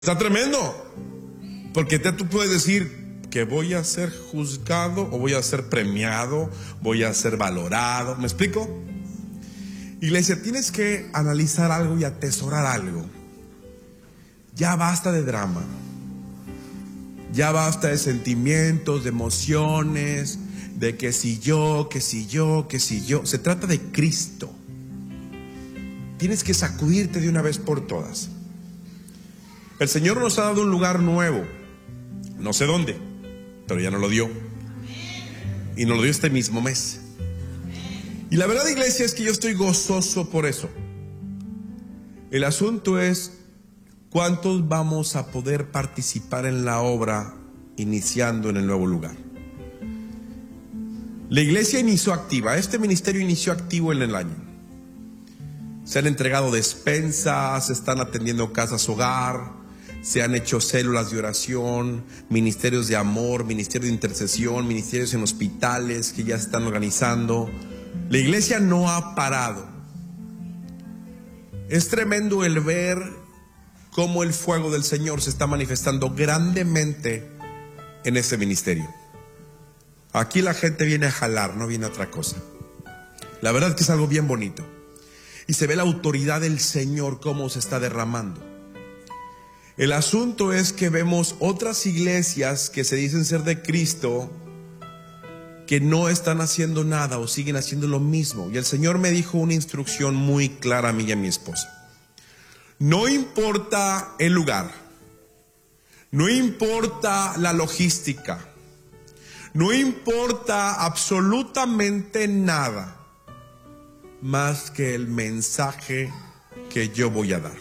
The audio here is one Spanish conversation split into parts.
Está tremendo. Porque tú puedes decir que voy a ser juzgado o voy a ser premiado, voy a ser valorado. ¿Me explico? Iglesia, tienes que analizar algo y atesorar algo. Ya basta de drama. Ya basta de sentimientos, de emociones, de que si yo, que si yo, que si yo. Se trata de Cristo. Tienes que sacudirte de una vez por todas. El Señor nos ha dado un lugar nuevo. No sé dónde, pero ya nos lo dio. Y nos lo dio este mismo mes. Y la verdad, iglesia, es que yo estoy gozoso por eso. El asunto es ¿cuántos vamos a poder participar en la obra iniciando en el nuevo lugar? La iglesia inició activa. Este ministerio inició activo en el año. Se han entregado despensas, se están atendiendo casas hogar, se han hecho células de oración, ministerios de amor, ministerios de intercesión, ministerios en hospitales que ya se están organizando. La iglesia no ha parado. Es tremendo el ver cómo el fuego del Señor se está manifestando grandemente en ese ministerio. Aquí la gente viene a jalar, no viene a otra cosa. La verdad que es algo bien bonito. Y se ve la autoridad del Señor cómo se está derramando. El asunto es que vemos otras iglesias que se dicen ser de Cristo, que no están haciendo nada o siguen haciendo lo mismo. Y el Señor me dijo una instrucción muy clara a mí y a mi esposa. No importa el lugar, no importa la logística, no importa absolutamente nada más que el mensaje que yo voy a dar.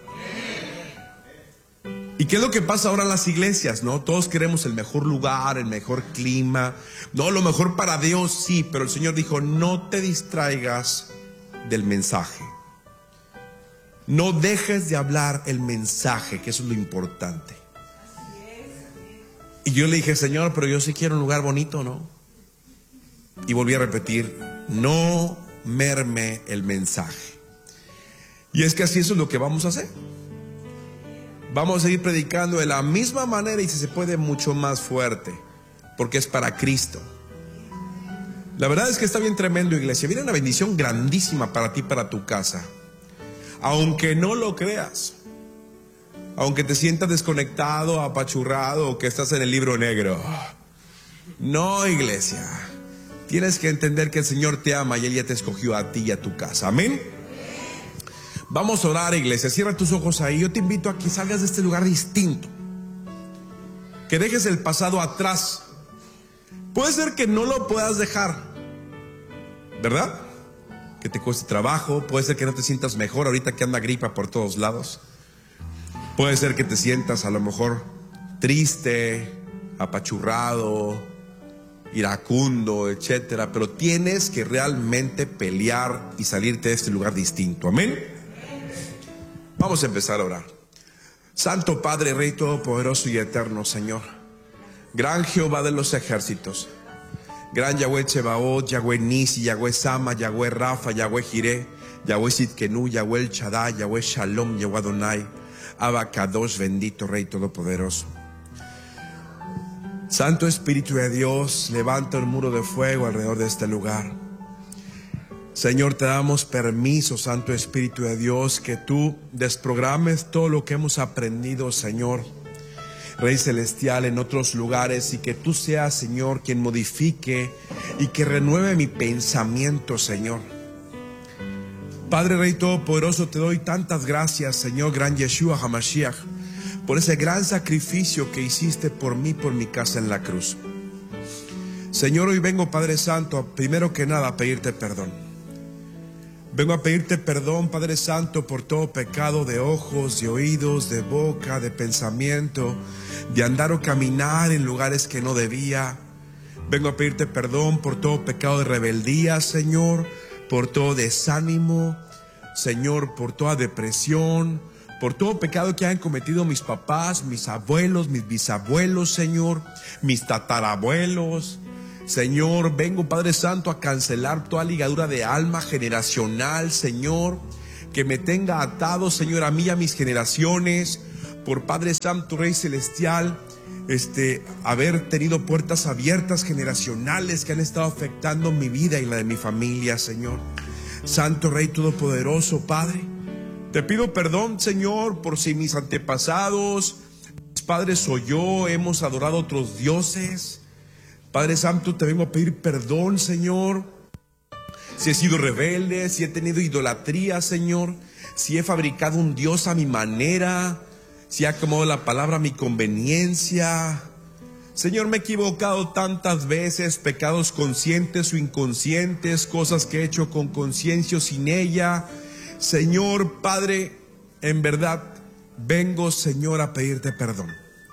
¿Y qué es lo que pasa ahora en las iglesias? ¿No? Todos queremos el mejor lugar, el mejor clima. No, lo mejor para Dios, sí, pero el Señor dijo, no te distraigas del mensaje. No dejes de hablar el mensaje, que eso es lo importante. Y yo le dije, Señor, pero yo sí quiero un lugar bonito, ¿no? Y volví a repetir, no merme el mensaje. Y es que así eso es lo que vamos a hacer. Vamos a seguir predicando de la misma manera y si se puede mucho más fuerte, porque es para Cristo. La verdad es que está bien tremendo, iglesia. Viene una bendición grandísima para ti, para tu casa. Aunque no lo creas, aunque te sientas desconectado, apachurrado o que estás en el libro negro. No, iglesia. Tienes que entender que el Señor te ama y Él ya te escogió a ti y a tu casa. Amén. Vamos a orar, iglesia. Cierra tus ojos ahí. Yo te invito a que salgas de este lugar distinto, que dejes el pasado atrás. Puede ser que no lo puedas dejar, ¿verdad? Que te cueste trabajo. Puede ser que no te sientas mejor ahorita que anda gripa por todos lados. Puede ser que te sientas a lo mejor triste, apachurrado, iracundo, etcétera. Pero tienes que realmente pelear y salirte de este lugar distinto. Amén. Vamos a empezar a orar. Santo Padre, Rey Todopoderoso y Eterno, Señor, gran Jehová de los ejércitos, gran Yahweh Tsebaot, Yahweh Nisi, Yahweh Sama, Yahweh Rafa, Yahweh Jireh, Yahweh Sidkenu, Yahweh El Shaddai, Yahweh Shalom, Yahweh Adonai, Abba Kadosh, bendito Rey Todopoderoso. Santo Espíritu de Dios, levanta un muro de fuego alrededor de este lugar. Señor, te damos permiso, Santo Espíritu de Dios, que tú desprogrames todo lo que hemos aprendido, Señor, Rey Celestial, en otros lugares, y que tú seas, Señor, quien modifique y que renueve mi pensamiento, Señor. Padre Rey Todopoderoso, te doy tantas gracias, Señor, gran Yeshua HaMashiach, por ese gran sacrificio que hiciste por mí, por mi casa en la cruz. Señor, hoy vengo, Padre Santo, primero que nada a pedirte perdón. Vengo a pedirte perdón, Padre Santo, por todo pecado de ojos, de oídos, de boca, de pensamiento, de andar o caminar en lugares que no debía. Vengo a pedirte perdón por todo pecado de rebeldía, Señor, por todo desánimo, Señor, por toda depresión, por todo pecado que han cometido mis papás, mis abuelos, mis bisabuelos, Señor, mis tatarabuelos. Señor, vengo, Padre Santo, a cancelar toda ligadura de alma generacional, Señor, que me tenga atado, Señor, a mí y a mis generaciones, por Padre Santo, Rey Celestial, haber tenido puertas abiertas generacionales que han estado afectando mi vida y la de mi familia, Señor. Santo Rey Todopoderoso, Padre, te pido perdón, Señor, por si mis antepasados, mis padres o yo hemos adorado a otros dioses. Padre Santo, te vengo a pedir perdón, Señor, si he sido rebelde, si he tenido idolatría, Señor, si he fabricado un Dios a mi manera, si he acomodado la palabra a mi conveniencia. Señor, me he equivocado tantas veces, pecados conscientes o inconscientes, cosas que he hecho con conciencia o sin ella. Señor, Padre, en verdad, vengo, Señor, a pedirte perdón.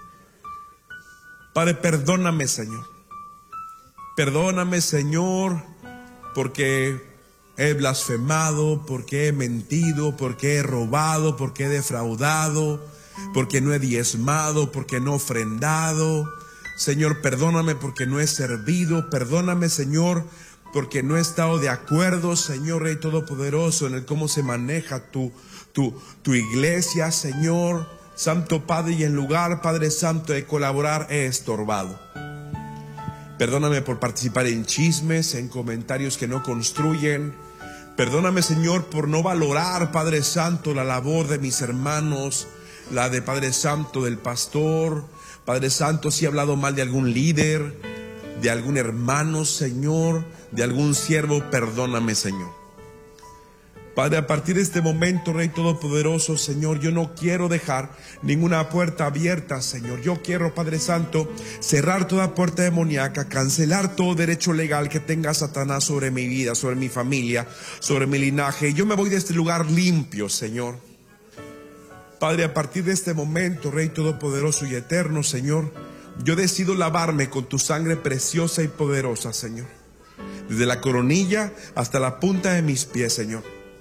Padre, perdóname, Señor. Perdóname, Señor, porque he blasfemado, porque he mentido, porque he robado, porque he defraudado, porque no he diezmado, porque no he ofrendado. Señor, perdóname porque no he servido. Perdóname, Señor, porque no he estado de acuerdo, Señor Rey Todopoderoso, en el cómo se maneja tu iglesia, Señor Santo Padre, y en lugar, Padre Santo, de colaborar, he estorbado. Perdóname por participar en chismes, en comentarios que no construyen. Perdóname, Señor, por no valorar, Padre Santo, la labor de mis hermanos, la de Padre Santo, del pastor. Padre Santo, si he hablado mal de algún líder, de algún hermano, Señor, de algún siervo, perdóname, Señor. Padre, a partir de este momento, Rey Todopoderoso, Señor, yo no quiero dejar ninguna puerta abierta, Señor. Yo quiero, Padre Santo, cerrar toda puerta demoníaca, cancelar todo derecho legal que tenga Satanás sobre mi vida, sobre mi familia, sobre mi linaje. Yo me voy de este lugar limpio, Señor. Padre, a partir de este momento, Rey Todopoderoso y Eterno, Señor, yo decido lavarme con tu sangre preciosa y poderosa, Señor. Desde la coronilla hasta la punta de mis pies, Señor.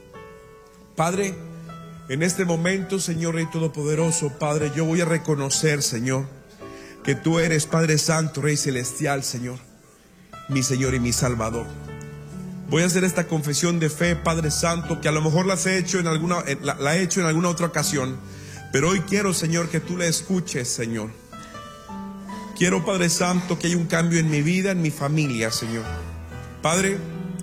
Padre, en este momento, Señor Rey Todopoderoso, Padre, yo voy a reconocer, Señor, que tú eres Padre Santo, Rey Celestial, Señor, mi Señor y mi Salvador. Voy a hacer esta confesión de fe, Padre Santo, que a lo mejor la he hecho en alguna otra ocasión, pero hoy quiero, Señor, que tú la escuches, Señor. Quiero, Padre Santo, que haya un cambio en mi vida, en mi familia, Señor. Padre,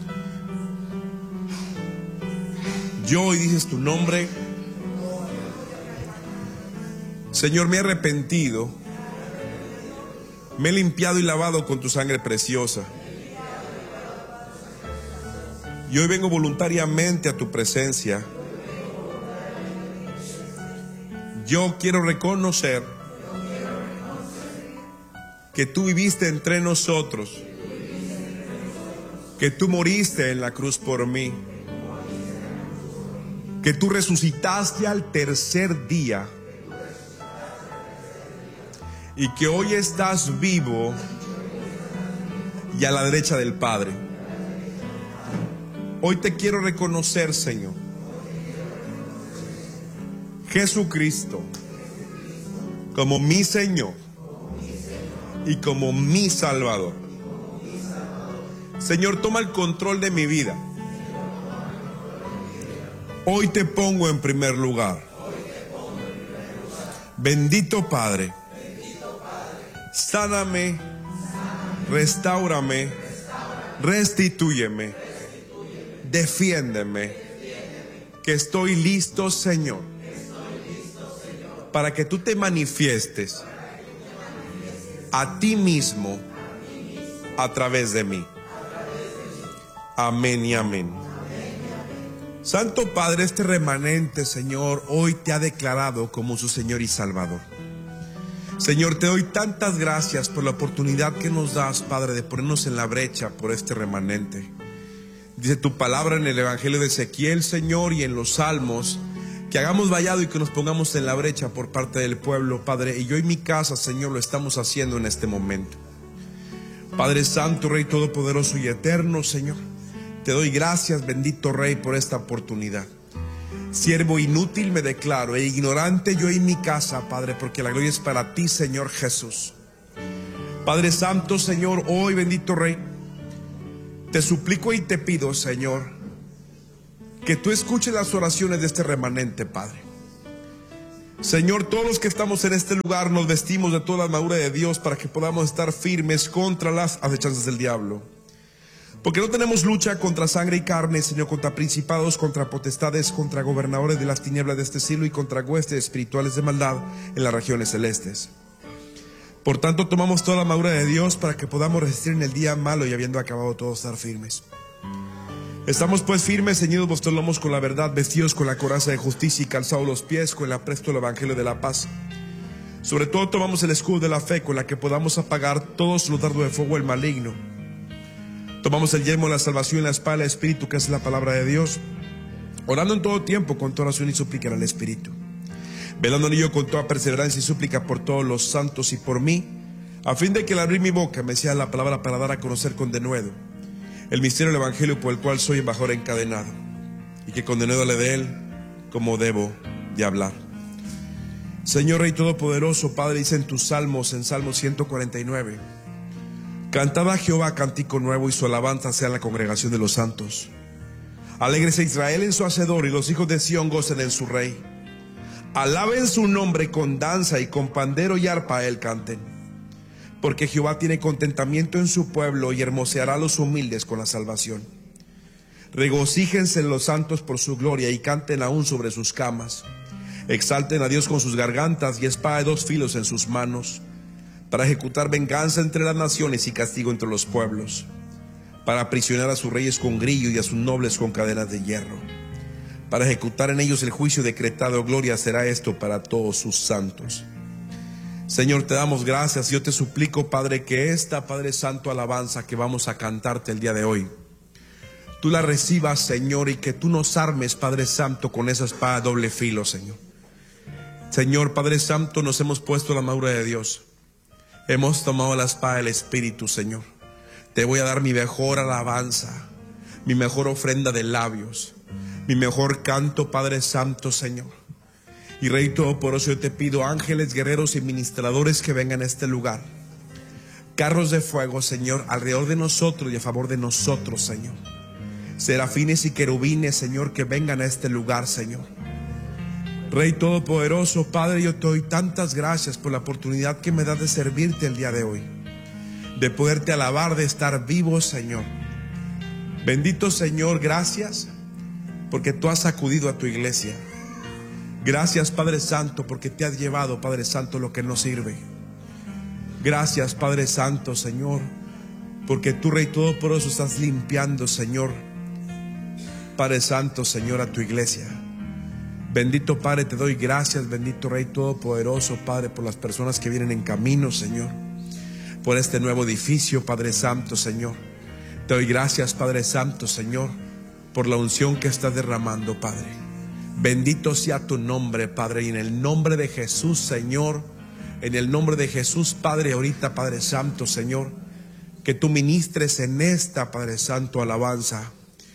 yo hoy dices tu nombre. Señor, me he arrepentido, me he limpiado y lavado con tu sangre preciosa. Y hoy vengo voluntariamente a tu presencia. Yo quiero reconocer que tú viviste entre nosotros, que tú moriste en la cruz por mí, que tú resucitaste al tercer día y que hoy estás vivo y a la derecha del Padre. Hoy te quiero reconocer, Señor, Jesucristo, como mi Señor y como mi Salvador. Señor, toma el control de mi vida. Hoy te pongo en primer lugar. Bendito Padre, sáname, restáurame, restitúyeme, defiéndeme, que estoy listo, Señor, para que tú te manifiestes a ti mismo a través de mí. Amén y amén. Santo Padre, este remanente, Señor, hoy te ha declarado como su Señor y Salvador. Señor, te doy tantas gracias por la oportunidad que nos das, Padre, de ponernos en la brecha por este remanente. Dice tu palabra en el Evangelio de Ezequiel, Señor, y en los Salmos, que hagamos vallado y que nos pongamos en la brecha por parte del pueblo, Padre. Y yo y mi casa, Señor, lo estamos haciendo en este momento. Padre Santo, Rey Todopoderoso y Eterno, Señor, te doy gracias, bendito Rey, por esta oportunidad. Siervo inútil me declaro, e ignorante yo y mi casa, Padre, porque la gloria es para ti, Señor Jesús. Padre Santo, Señor, hoy, bendito Rey, te suplico y te pido, Señor, que tú escuches las oraciones de este remanente, Padre. Señor, todos los que estamos en este lugar nos vestimos de toda la armadura de Dios para que podamos estar firmes contra las acechanzas del diablo. Porque no tenemos lucha contra sangre y carne, sino contra principados, contra potestades, contra gobernadores de las tinieblas de este siglo y contra huestes espirituales de maldad en las regiones celestes. Por tanto, tomamos toda la armadura de Dios para que podamos resistir en el día malo y habiendo acabado todo, estar firmes. Estamos pues firmes, ceñidos vuestros lomos con la verdad, vestidos con la coraza de justicia y calzados los pies con el apresto del evangelio de la paz. Sobre todo tomamos el escudo de la fe, con la que podamos apagar todos los dardos de fuego del maligno. Tomamos el yelmo de la salvación y la espada del Espíritu, que es la palabra de Dios, orando en todo tiempo con toda oración y súplica al Espíritu, velando en ello con toda perseverancia y súplica por todos los santos y por mí, a fin de que al abrir mi boca me sea la palabra para dar a conocer con denuedo el misterio del Evangelio, por el cual soy embajador encadenado, y que con denuedo le dé él como debo de hablar. Señor Rey Todopoderoso, Padre, dice en tus salmos, en Salmo 149, cantad a Jehová cántico nuevo, y su alabanza sea en la congregación de los santos. Alégrese Israel en su hacedor, y los hijos de Sión gocen en su rey. Alaben su nombre con danza, y con pandero y arpa a él canten. Porque Jehová tiene contentamiento en su pueblo, y hermoseará a los humildes con la salvación. Regocíjense los santos por su gloria, y canten aún sobre sus camas. Exalten a Dios con sus gargantas, y espada de dos filos en sus manos, para ejecutar venganza entre las naciones y castigo entre los pueblos, para aprisionar a sus reyes con grillo y a sus nobles con cadenas de hierro, para ejecutar en ellos el juicio decretado. Gloria será esto para todos sus santos. Señor, te damos gracias. Yo te suplico, Padre, que esta, Padre Santo, alabanza que vamos a cantarte el día de hoy, tú la recibas, Señor, y que tú nos armes, Padre Santo, con esa espada de doble filo, Señor. Señor, Padre Santo, nos hemos puesto la armadura de Dios. Hemos tomado la espada del Espíritu, Señor. Te voy a dar mi mejor alabanza, mi mejor ofrenda de labios, mi mejor canto, Padre Santo, Señor. Y Rey Todopoderoso, yo te pido ángeles, guerreros y ministradores que vengan a este lugar. Carros de fuego, Señor, alrededor de nosotros y a favor de nosotros, Señor. Serafines y querubines, Señor, que vengan a este lugar, Señor. Rey Todopoderoso, Padre, yo te doy tantas gracias por la oportunidad que me das de servirte el día de hoy, de poderte alabar, de estar vivo, Señor. Bendito Señor, gracias porque tú has sacudido a tu iglesia. Gracias, Padre Santo, porque te has llevado, Padre Santo, lo que no sirve. Gracias, Padre Santo, Señor, porque tú, Rey Todopoderoso, estás limpiando, Señor, Padre Santo, Señor, a tu iglesia. Bendito Padre, te doy gracias, bendito Rey Todopoderoso, Padre, por las personas que vienen en camino, Señor, por este nuevo edificio, Padre Santo, Señor. Te doy gracias, Padre Santo, Señor, por la unción que estás derramando, Padre. Bendito sea tu nombre, Padre, y en el nombre de Jesús, Señor, en el nombre de Jesús, Padre, ahorita, Padre Santo, Señor, que tú ministres en esta, Padre Santo, alabanza.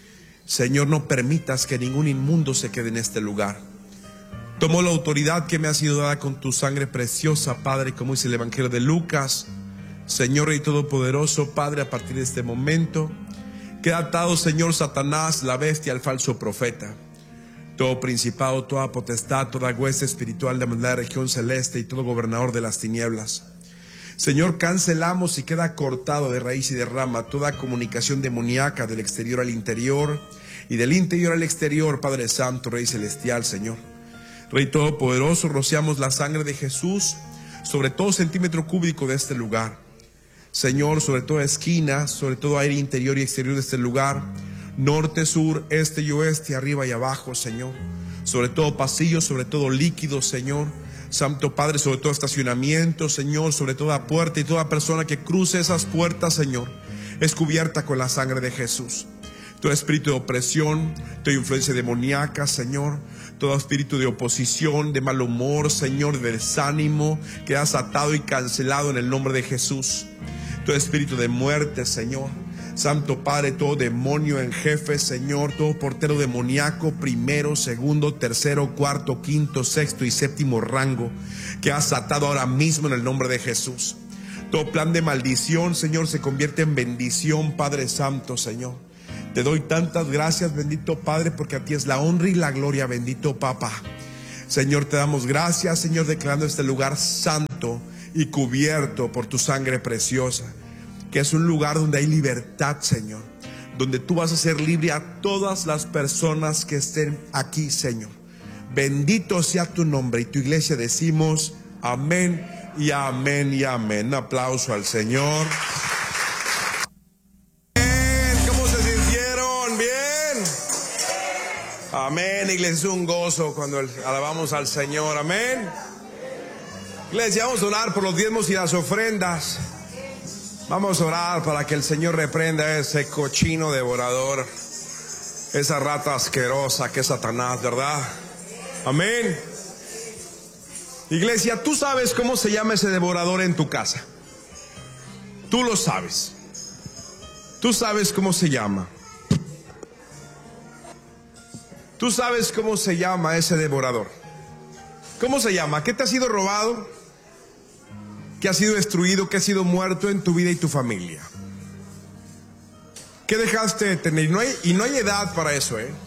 Señor, no permitas que ningún inmundo se quede en este lugar. Tomo la autoridad que me ha sido dada con tu sangre preciosa, Padre, como dice el Evangelio de Lucas. Señor Rey Todopoderoso, Padre, a partir de este momento, queda atado, Señor, Satanás, la bestia, el falso profeta. Todo principado, toda potestad, toda hueste espiritual de la región celeste y todo gobernador de las tinieblas. Señor, cancelamos y queda cortado de raíz y de rama toda comunicación demoníaca del exterior al interior y del interior al exterior, Padre Santo, Rey Celestial, Señor. Rey Todopoderoso, rociamos la sangre de Jesús sobre todo centímetro cúbico de este lugar. Señor, sobre toda esquina, sobre todo aire interior y exterior de este lugar, norte, sur, este y oeste, arriba y abajo, Señor. Sobre todo pasillo, sobre todo líquido, Señor. Santo Padre, sobre todo estacionamiento, Señor, sobre toda puerta y toda persona que cruce esas puertas, Señor, es cubierta con la sangre de Jesús. Todo espíritu de opresión, toda influencia demoníaca, Señor, todo espíritu de oposición, de mal humor, Señor, de desánimo, quedas atado y cancelado en el nombre de Jesús. Todo espíritu de muerte, Señor, Santo Padre, todo demonio en jefe, Señor, todo portero demoníaco, primero, segundo, tercero, cuarto, quinto, sexto y séptimo rango, que has atado ahora mismo en el nombre de Jesús. Todo plan de maldición, Señor, se convierte en bendición, Padre Santo, Señor. Te doy tantas gracias, bendito Padre, porque a ti es la honra y la gloria, bendito Papá. Señor, te damos gracias, Señor, declarando este lugar santo y cubierto por tu sangre preciosa, que es un lugar donde hay libertad, Señor, donde tú vas a hacer libre a todas las personas que estén aquí, Señor. Bendito sea tu nombre. Y tu iglesia decimos amén y amén y amén. Un aplauso al Señor. Bien, ¿cómo se sintieron? Bien. Amén, iglesia, es un gozo cuando alabamos al Señor. Amén. Iglesia, vamos a orar por los diezmos y las ofrendas. Vamos a orar para que el Señor reprenda a ese cochino devorador, esa rata asquerosa que es Satanás, ¿verdad? Amén. Iglesia, tú sabes cómo se llama ese devorador en tu casa. Tú lo sabes. Tú sabes cómo se llama. Tú sabes cómo se llama ese devorador. ¿Cómo se llama? ¿Qué te ha sido robado? ¿Qué ha sido destruido? ¿Qué ha sido muerto en tu vida y tu familia? ¿Qué dejaste de tener? Y no hay edad para eso, ¿eh?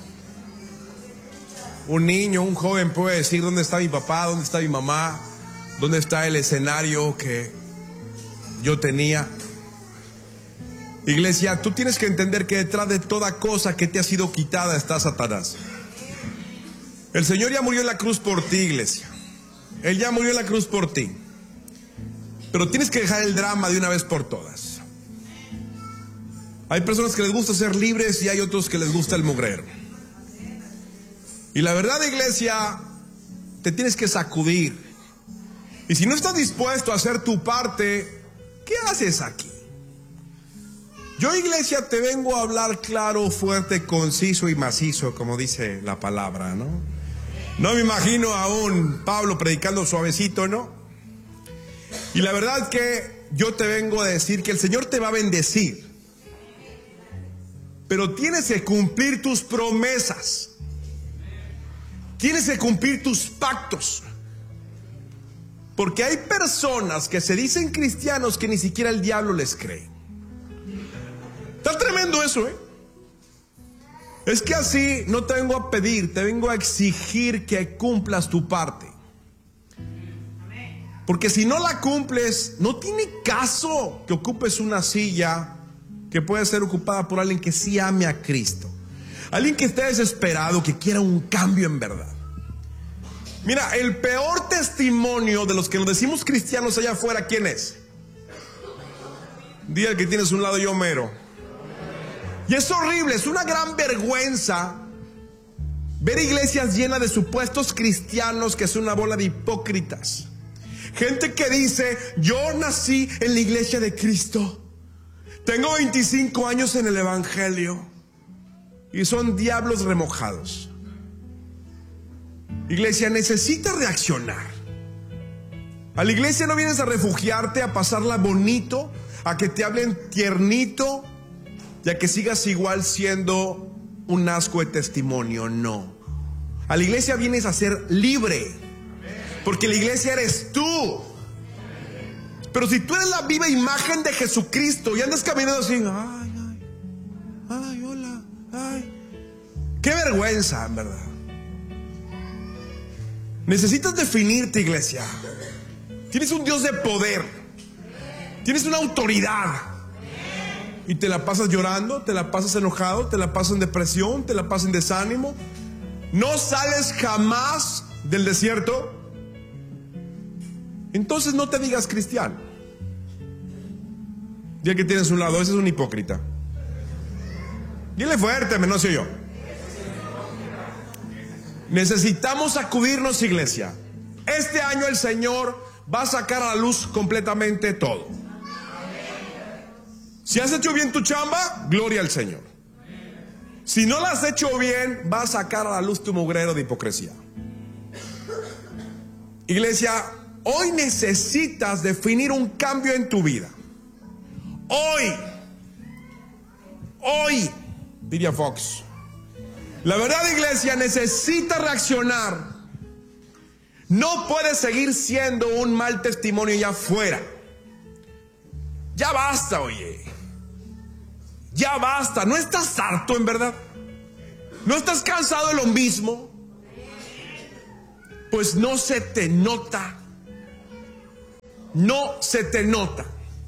Un niño, un joven puede decir: ¿dónde está mi papá? ¿Dónde está mi mamá? ¿Dónde está el escenario que yo tenía? Iglesia, tú tienes que entender que detrás de toda cosa que te ha sido quitada está Satanás. El Señor ya murió en la cruz por ti, iglesia. Él ya murió en la cruz por ti. Pero tienes que dejar el drama de una vez por todas. Hay personas que les gusta ser libres y hay otros que les gusta el mugrero. Y la verdad, iglesia, te tienes que sacudir. Y si no estás dispuesto a hacer tu parte, ¿qué haces aquí? Yo, iglesia, te vengo a hablar claro, fuerte, conciso y macizo, como dice la palabra, ¿no? No me imagino a un Pablo predicando suavecito, ¿no? Y la verdad que yo te vengo a decir que el Señor te va a bendecir, pero tienes que cumplir tus promesas. Tienes que cumplir tus pactos. Porque hay personas que se dicen cristianos que ni siquiera el diablo les cree. Está tremendo eso, ¿eh? Es que así no te vengo a pedir, te vengo a exigir que cumplas tu parte. Porque si no la cumples, no tiene caso que ocupes una silla que puede ser ocupada por alguien que sí ame a Cristo. Alguien que esté desesperado, que quiera un cambio en verdad. Mira, el peor testimonio de los que nos decimos cristianos allá afuera, ¿quién es? Dile al que tienes a un lado: yo mero. Y es horrible, es una gran vergüenza ver iglesias llenas de supuestos cristianos que son una bola de hipócritas. Gente que dice: yo nací en la iglesia de Cristo, tengo 25 años en el evangelio, y son diablos remojados. Iglesia, necesitas reaccionar. A la iglesia no vienes a refugiarte, a pasarla bonito, a que te hablen tiernito, y a que sigas igual siendo un asco de testimonio. No. A la iglesia vienes a ser libre, porque la iglesia eres tú. Pero si tú eres la viva imagen de Jesucristo y andas caminando así: ay, hola, ay, qué vergüenza, en verdad. Necesitas definirte, iglesia. Tienes un Dios de poder, tienes una autoridad, y te la pasas llorando, te la pasas enojado, te la pasas en depresión, te la pasas en desánimo. No sales jamás del desierto. Entonces no te digas cristiano. Dile que tienes a un lado: ese es un hipócrita. Dile fuerte, no soy yo. Necesitamos sacudirnos, iglesia. Este año el Señor va a sacar a la luz completamente todo. Si has hecho bien tu chamba, gloria al Señor. Si no la has hecho bien, va a sacar a la luz tu mugrero de hipocresía. Iglesia, hoy necesitas definir un cambio en tu vida. Hoy, diría Fox. La verdad, iglesia, necesita reaccionar. No puedes seguir siendo un mal testimonio allá afuera. Ya basta, oye. Ya basta. ¿No estás harto, en verdad? ¿No estás cansado de lo mismo? pues no se te nota. No se te nota.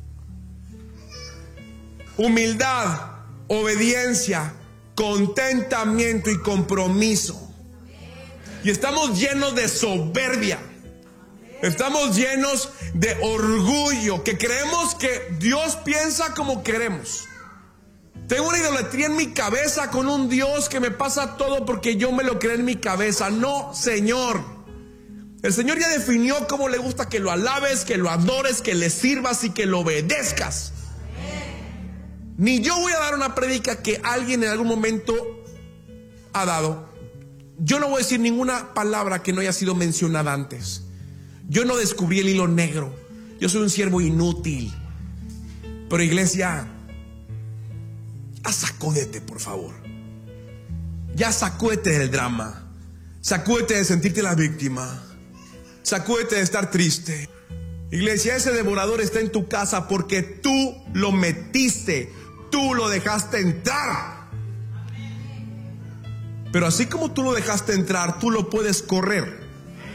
Humildad, obediencia, contentamiento y compromiso. Y estamos llenos de soberbia. Estamos llenos de orgullo, que creemos que Dios piensa como queremos. Tengo una idolatría en mi cabeza con un Dios que me pasa todo porque yo me lo creé en mi cabeza. No, Señor. El Señor ya definió cómo le gusta que lo alabes, que lo adores, que le sirvas y que lo obedezcas. Ni yo voy a dar una prédica que alguien en algún momento ha dado. Yo no voy a decir ninguna palabra que no haya sido mencionada antes. Yo no descubrí el hilo negro. Yo soy un siervo inútil. Pero iglesia, ya sacúdete, por favor. Ya sacúdete del drama. Sacúdete de sentirte la víctima. Sacúdete de estar triste. Iglesia, ese devorador está en tu casa porque tú lo metiste. Tú lo dejaste entrar. Pero así como tú lo dejaste entrar, tú lo puedes correr.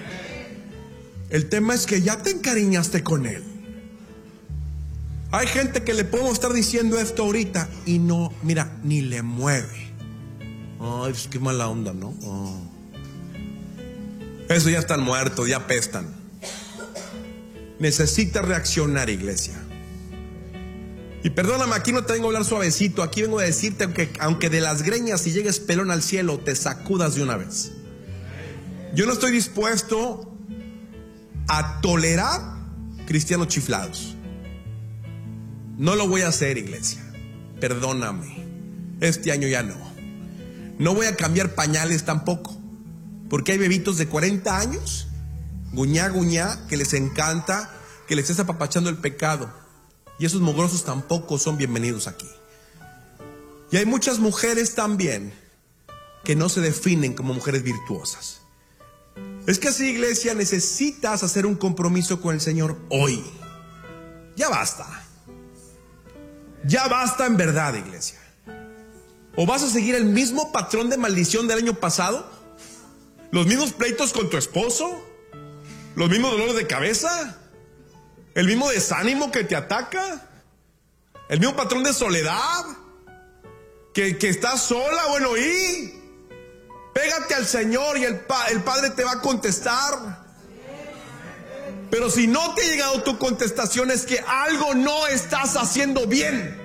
El tema es que ya te encariñaste con él. Hay gente que le podemos estar diciendo esto ahorita y no, mira, ni le mueve. Ay, pues qué mala onda, ¿no? Oh. Eso ya están muertos, ya apestan. Necesitas reaccionar, iglesia. Y perdóname, aquí no te vengo a hablar suavecito. Aquí vengo a decirte que aunque de las greñas si llegues pelón al cielo, te sacudas de una vez. Yo no estoy dispuesto a tolerar cristianos chiflados. No lo voy a hacer, iglesia. Perdóname. Este año ya no. No voy a cambiar pañales tampoco. Porque hay bebitos de 40 años, guñá, guñá, que les encanta que les estés apapachando el pecado. Y esos mugrosos tampoco son bienvenidos aquí. Y hay muchas mujeres también que no se definen como mujeres virtuosas. Es que así, iglesia, necesitas hacer un compromiso con el Señor hoy. Ya basta. Ya basta en verdad, iglesia. ¿O vas a seguir el mismo patrón de maldición del año pasado? ¿Los mismos pleitos con tu esposo? ¿Los mismos dolores de cabeza? ¿El mismo desánimo que te ataca? ¿El mismo patrón de soledad? ¿Que estás sola? Bueno, y pégate al Señor y el Padre te va a contestar. Pero si no te ha llegado tu contestación, es que algo no estás haciendo bien.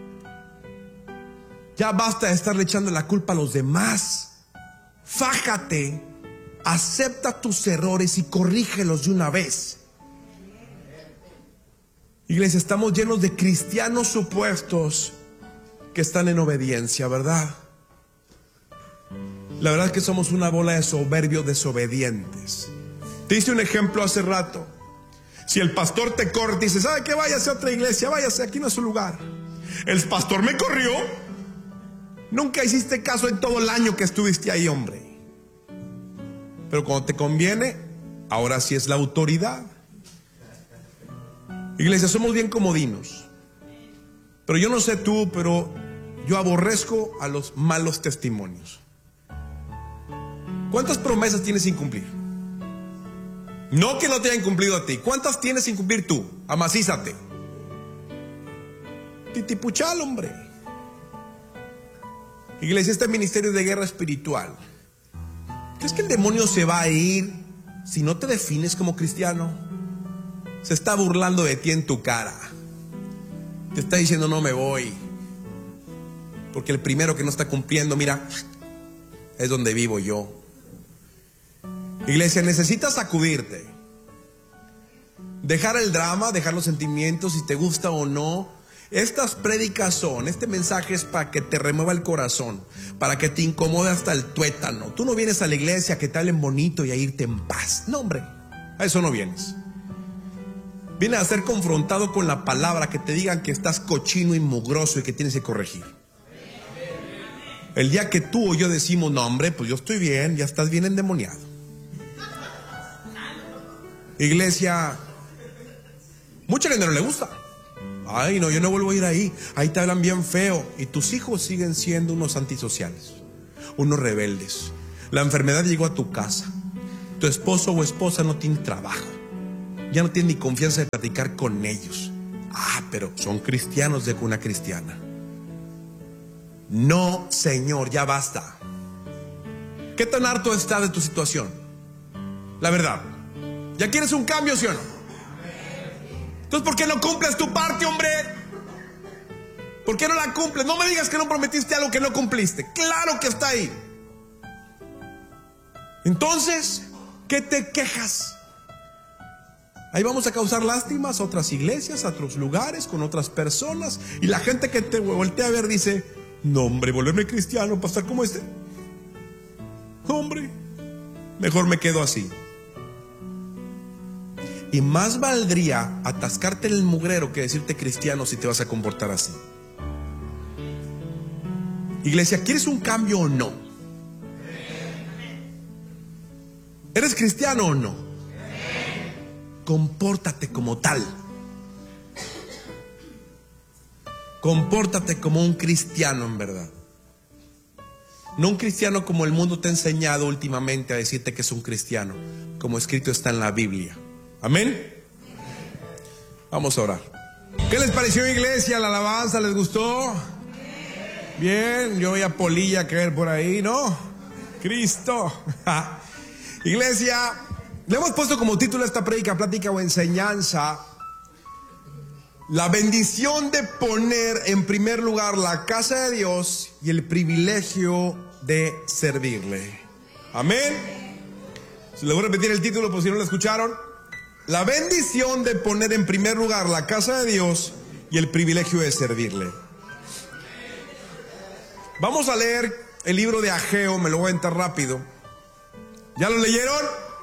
Ya basta de estarle echando la culpa a los demás. Fájate, acepta tus errores y corrígelos de una vez. Iglesia, estamos llenos de cristianos supuestos que están en obediencia, ¿verdad? La verdad es que somos una bola de soberbios desobedientes. Te hice un ejemplo hace rato. Si el pastor te corre, te dice, ¿sabe qué? Váyase a otra iglesia, váyase, aquí no es su lugar. El pastor me corrió. Nunca hiciste caso en todo el año que estuviste ahí, hombre. Pero cuando te conviene, ahora sí es la autoridad. Iglesia, somos bien comodinos. Pero yo no sé tú, pero yo aborrezco a los malos testimonios. ¿Cuántas promesas tienes sin cumplir? No que no te hayan cumplido a ti. ¿Cuántas tienes sin cumplir tú? Amacízate. Titipuchal, hombre. Iglesia, este ministerio de guerra espiritual. ¿Crees que el demonio se va a ir si no te defines como cristiano? Se está burlando de ti en tu cara. Te está diciendo no me voy. Porque el primero que no está cumpliendo, mira, es donde vivo yo. Iglesia, necesitas sacudirte. Dejar el drama, dejar los sentimientos, si te gusta o no. Estas prédicas este mensaje es para que te remueva el corazón, para que te incomode hasta el tuétano. Tú no vienes a la iglesia a que te hablen bonito y a irte en paz. No, hombre, a eso no vienes. Vienes a ser confrontado con la palabra, que te digan que estás cochino y mugroso y que tienes que corregir. El día que tú o yo decimos, no, hombre, pues yo estoy bien, ya estás bien endemoniado. Iglesia, mucha gente no le gusta. Ay, no, yo no vuelvo a ir ahí. Ahí te hablan bien feo. Y tus hijos siguen siendo unos antisociales, unos rebeldes. La enfermedad llegó a tu casa. Tu esposo o esposa no tiene trabajo, ya no tiene ni confianza de platicar con ellos. Pero son cristianos de cuna cristiana. No, Señor, ya basta. ¿Qué tan harto estás de tu situación? La verdad, ¿ya quieres un cambio, sí o no? Entonces, ¿por qué no cumples tu parte, hombre? ¿Por qué no la cumples? No me digas que no prometiste algo que no cumpliste. Claro que está ahí. Entonces, ¿qué te quejas? Ahí vamos a causar lástimas a otras iglesias, a otros lugares, con otras personas. Y la gente que te voltea a ver dice: no, hombre, volverme cristiano para estar como este. Hombre, mejor me quedo así. Y más valdría atascarte en el mugrero que decirte cristiano si te vas a comportar así. Iglesia, ¿quieres un cambio o no? ¿Eres cristiano o no? Compórtate como tal. Compórtate como un cristiano en verdad. No un cristiano como el mundo te ha enseñado últimamente a decirte que es un cristiano, como escrito está en la Biblia. Amén. Vamos a orar. ¿Qué les pareció, iglesia? ¿La alabanza les gustó? Bien, yo voy a Polilla caer por ahí, ¿no? Cristo. Iglesia, le hemos puesto como título a esta prédica, plática o enseñanza: la bendición de poner en primer lugar la casa de Dios y el privilegio de servirle. Amén. Se le voy a repetir el título por si no lo escucharon. La bendición de poner en primer lugar la casa de Dios y el privilegio de servirle. Vamos a leer el libro de Ageo, me lo voy a entrar rápido. ¿Ya lo leyeron?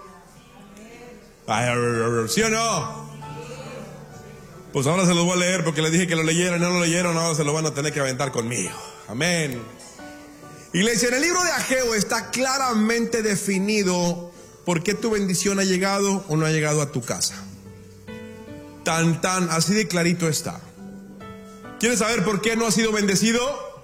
¿Sí o no? Pues ahora se los voy a leer porque les dije que lo leyeran, no lo leyeron, ahora se lo van a tener que aventar conmigo. Amén. Iglesia, en el libro de Ageo está claramente definido por qué tu bendición ha llegado o no ha llegado a tu casa. Tan, así de clarito está. ¿Quieres saber por qué no has sido bendecido?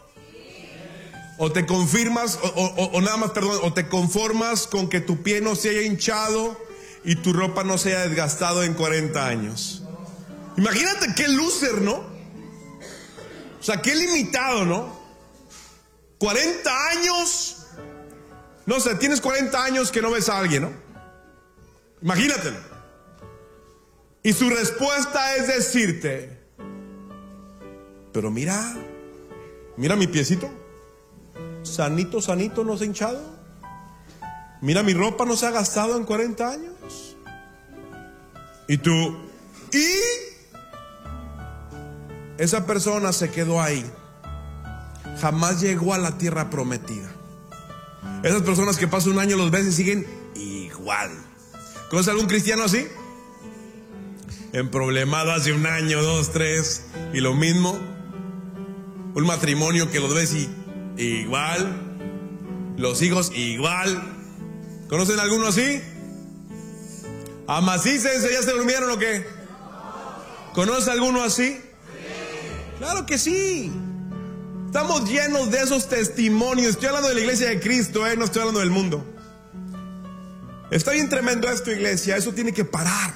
O te confirmas, o nada más, perdón, o te conformas con que tu pie no se haya hinchado y tu ropa no se haya desgastado en 40 años. Imagínate qué loser, ¿no? O sea, qué limitado, ¿no? 40 años. No sé, tienes 40 años que no ves a alguien, ¿no? Imagínatelo. Y su respuesta es decirte: pero mira mi piecito. Sanito, no se ha hinchado. Mira, mi ropa no se ha gastado en 40 años. Y tú, ¿y? Esa persona se quedó ahí. Jamás llegó a la tierra prometida. Esas personas que pasan un año los ves y siguen igual. ¿Conoces algún cristiano así? Emproblemado hace un año, 2, 3 y lo mismo. Un matrimonio que los ves y igual. Los hijos igual. ¿Conocen alguno así? ¿Amacícense? ¿Ya se durmieron o qué? ¿Conoce alguno así? Claro que sí. Estamos llenos de esos testimonios. Estoy hablando de la iglesia de Cristo, no estoy hablando del mundo. Está bien tremendo esto, iglesia. Eso tiene que parar.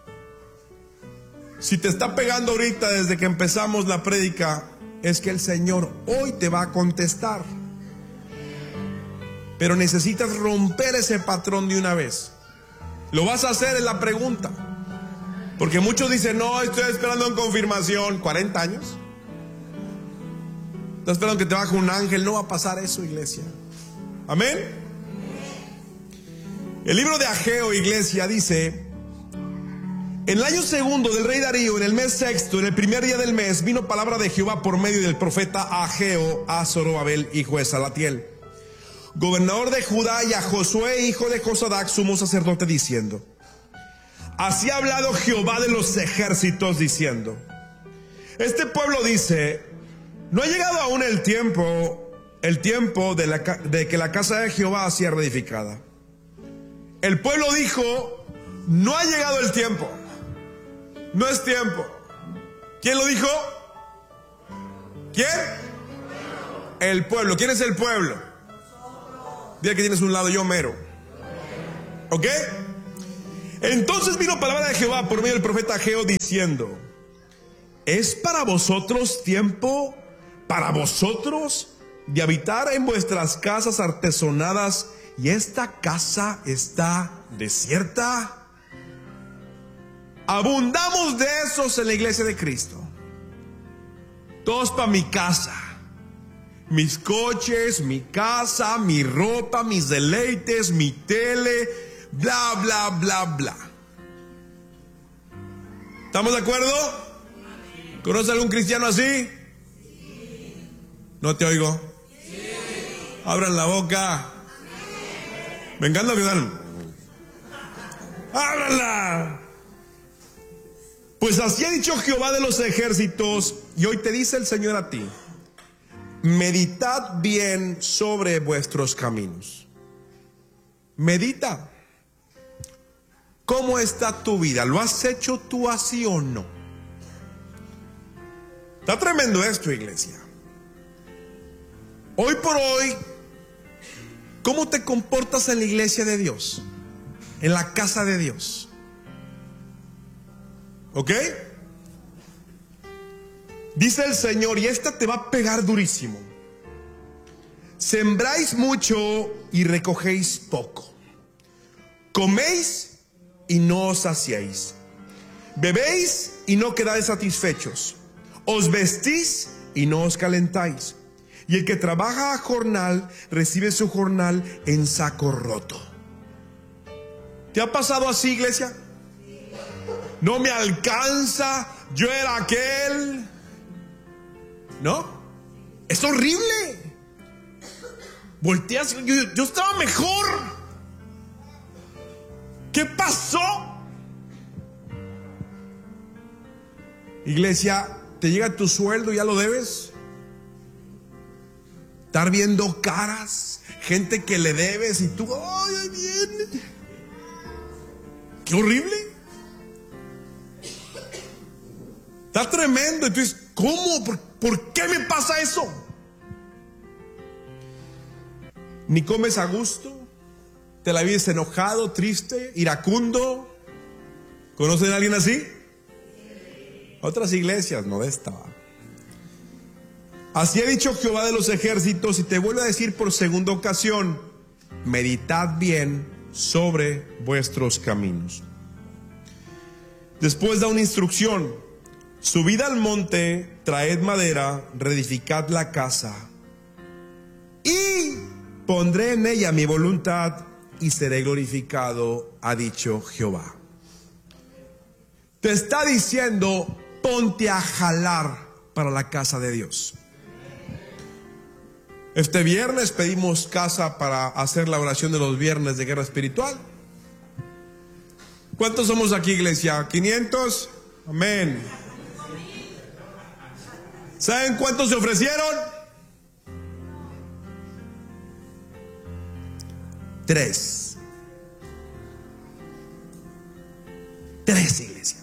Si te está pegando ahorita desde que empezamos la prédica, es que el Señor hoy te va a contestar. Pero necesitas romper ese patrón de una vez. ¿Lo vas a hacer? Es la pregunta. Porque muchos dicen: no, estoy esperando en confirmación. 40 años. Estás esperando que te baje un ángel. No va a pasar eso, iglesia. Amén. El libro de Ageo, iglesia, dice: en el año segundo del rey Darío, en el mes sexto, en el primer día del mes, vino palabra de Jehová por medio del profeta Ageo a Zorobabel, hijo de Salatiel, gobernador de Judá, y a Josué, hijo de Josadac, sumo sacerdote, diciendo: así ha hablado Jehová de los ejércitos, diciendo: este pueblo dice, no ha llegado aún el tiempo de que la casa de Jehová sea reedificada. El pueblo dijo: no ha llegado el tiempo. No es tiempo. ¿Quién lo dijo? ¿Quién? El pueblo. ¿Quién es el pueblo? Dile que tienes un lado: yo mero. ¿Ok? Entonces vino palabra de Jehová por medio del profeta Ageo diciendo: ¿es para vosotros tiempo, para vosotros, de habitar en vuestras casas artesonadas, y esta casa está desierta? Abundamos de esos en la iglesia de Cristo. Todos para mi casa, mis coches, mi casa, mi ropa, mis deleites, mi tele, bla, bla, bla, bla. ¿Estamos de acuerdo? ¿Conoce algún cristiano así? No te oigo. Abran la boca. Me encanta que dan. ¡Ábranla! Pues así ha dicho Jehová de los ejércitos, y hoy te dice el Señor a ti: meditad bien sobre vuestros caminos. Medita. ¿Cómo está tu vida? ¿Lo has hecho tú así o no? Está tremendo esto, iglesia. Hoy por hoy, ¿cómo te comportas en la iglesia de Dios? En la casa de Dios. ¿Ok? Dice el Señor, y esta te va a pegar durísimo: sembráis mucho y recogéis poco. Coméis y no os saciáis. Bebéis y no quedáis satisfechos. Os vestís y no os calentáis. Y el que trabaja a jornal recibe su jornal en saco roto. ¿Te ha pasado así, iglesia? No me alcanza, yo era aquel. ¿No? Es horrible. Volteas, yo estaba mejor. ¿Qué pasó? Iglesia, ¿te llega tu sueldo y ya lo debes? Estar viendo caras, gente que le debes y tú, ¡ay, ahí viene! ¡Qué horrible! Está tremendo. Entonces, ¿cómo? ¿Por qué me pasa eso? Ni comes a gusto, te la vives enojado, triste, iracundo. ¿Conocen a alguien así? Otras iglesias, no de esta. Así ha dicho Jehová de los ejércitos, y te vuelvo a decir por segunda ocasión: meditad bien sobre vuestros caminos. Después da una instrucción: subid al monte, traed madera, reedificad la casa, y pondré en ella mi voluntad, y seré glorificado, ha dicho Jehová. Te está diciendo: ponte a jalar para la casa de Dios. Este viernes pedimos casa para hacer la oración de los viernes de guerra espiritual. ¿Cuántos somos aquí, iglesia? ¿500? Amén. ¿Saben cuántos se ofrecieron? 3. 3, iglesia.